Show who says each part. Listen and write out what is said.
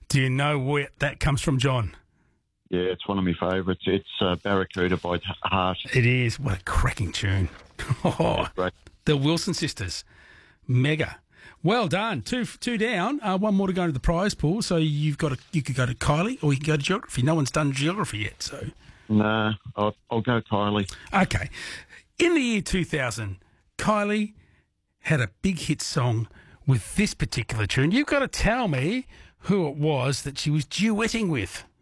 Speaker 1: Do you know where that comes from, John?
Speaker 2: Yeah, it's one of my favourites. It's Barracuda by Heart.
Speaker 1: It is. What a cracking tune. Oh,
Speaker 2: Great.
Speaker 1: the Wilson sisters. Mega. Well done. Two down. One more to go into the prize pool. So you could go to Kylie or you can go to geography. No one's done geography yet, so.
Speaker 2: Nah, I'll go Kylie.
Speaker 1: Okay. In the year 2000, Kylie had a big hit song with this particular tune. You've got to tell me who it was that she was duetting with.